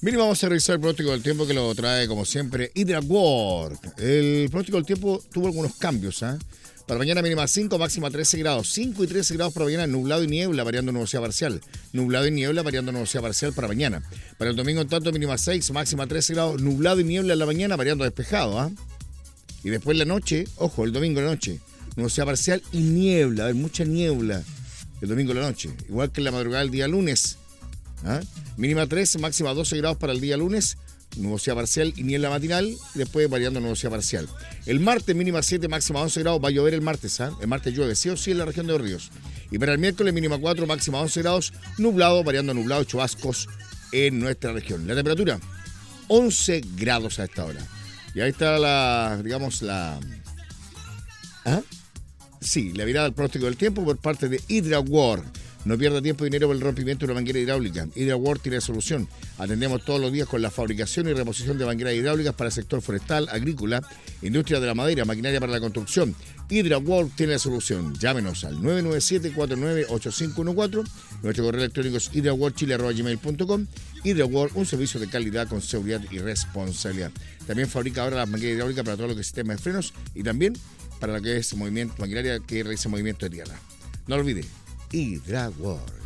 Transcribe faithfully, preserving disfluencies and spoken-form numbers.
Mire, vamos a revisar el pronóstico del tiempo que lo trae, como siempre, HidraWorld. El pronóstico del tiempo tuvo algunos cambios, ¿ah? ¿eh? Para mañana mínima cinco, máxima trece grados. cinco y trece grados para mañana, nublado y niebla, variando nubosidad parcial. Nublado y niebla, variando nubosidad parcial para mañana. Para el domingo, en tanto, mínima seis, máxima trece grados, nublado y niebla en la mañana, variando despejado, ¿ah? ¿eh? Y después la noche, ojo, el domingo en la noche, nubosidad parcial y niebla, hay mucha niebla el domingo en la noche. Igual que en la madrugada del día lunes. ¿Ah? Mínima tres, máxima doce grados para el día lunes, nubosidad parcial y niebla matinal, y después variando nubosidad parcial. El martes, mínima siete, máxima once grados, va a llover el martes, ¿ah? El martes llueve, sí o sí en la región de Los Ríos. Y para el miércoles, mínima cuatro, máxima once grados, nublado, variando nublado, chubascos en nuestra región. La temperatura, once grados a esta hora. Y ahí está la, digamos, la... ¿Ah? Sí, la mirada al pronóstico del tiempo por parte de HidraWorld. No pierda tiempo y dinero por el rompimiento de una manguera hidráulica. HidraWorld tiene solución. Atendemos todos los días con la fabricación y reposición de mangueras hidráulicas para el sector forestal, agrícola, industria de la madera, maquinaria para la construcción. HidraWorld tiene la solución. Llámenos al nueve nueve siete, cuatro nueve ocho cinco uno cuatro. Nuestro correo electrónico es hidraworldchile arroba gmail punto com. HidraWorld, un servicio de calidad con seguridad y responsabilidad. También fabrica ahora las mangueras hidráulicas para todo lo que es sistema de frenos y también para lo que es movimiento maquinaria que realiza movimiento de tierra. No olvide, HidraWorld.